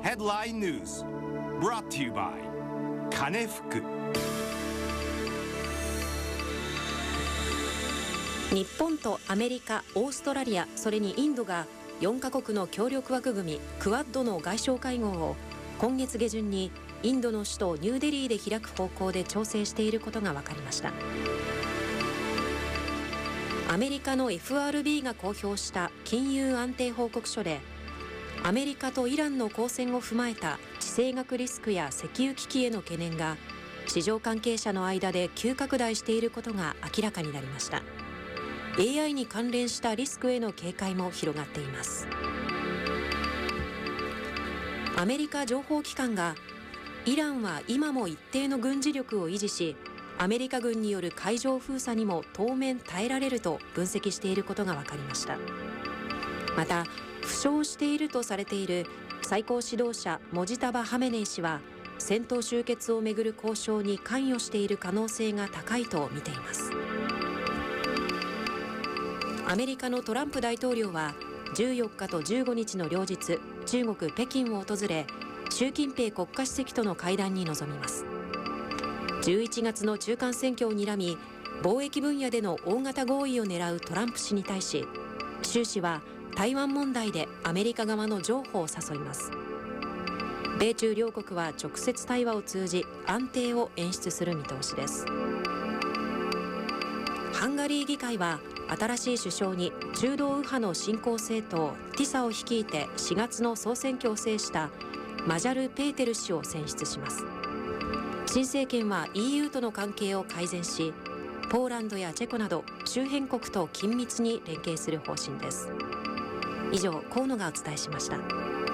Headline News brought to you by 金福。 日本とアメリカ、オーストラリア、それにインドが4カ国の協力枠組みクアッドの外相会合を今月下旬にインドの首都ニューデリーで開く方向で調整していることが分かりました。アメリカの FRB が公表した金融安定報告書で、アメリカとイランの交戦を踏まえた地政学リスクや石油危機への懸念が市場関係者の間で急拡大していることが明らかになりました。AI に関連したリスクへの警戒も広がっています。アメリカ情報機関がイランは今も一定の軍事力を維持し、アメリカ軍による海上封鎖にも当面耐えられると分析していることが分かりました。また負傷しているとされている最高指導者モジタバ・ハメネイ師は戦闘終結をめぐる交渉に関与している可能性が高いと見ています。アメリカのトランプ大統領は14日と15日の両日、中国北京を訪れ、習近平国家主席との会談に臨みます。11月の中間選挙を睨み、貿易分野での大型合意を狙うトランプ氏に対し、習氏は台湾問題でアメリカ側の譲歩を誘います。米中両国は直接対話を通じ安定を演出する見通しです。ハンガリー議会は新しい首相に中道右派の新興政党ティサを率いて4月の総選挙を制したマジャル・ペーテル氏を選出します。新政権は EU との関係を改善し、ポーランドやチェコなど周辺国と緊密に連携する方針です。以上、河野がお伝えしました。